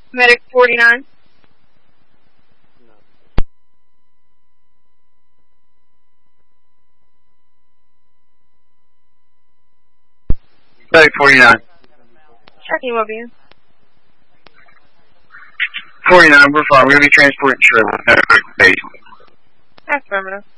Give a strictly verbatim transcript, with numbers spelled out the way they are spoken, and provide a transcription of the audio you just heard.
Medic forty-nine. Medic forty-nine. Checking will be. forty-nine, we're fine. We're going to be transporting Shirley. Affirmative.